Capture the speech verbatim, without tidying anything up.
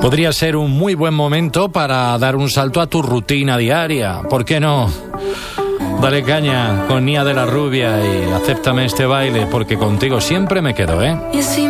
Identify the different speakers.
Speaker 1: Podría ser un muy buen momento para dar un salto a tu rutina diaria. ¿Por qué no? Dale caña con Nia de la Rubia y acéptame este baile, porque contigo siempre me quedo, ¿eh?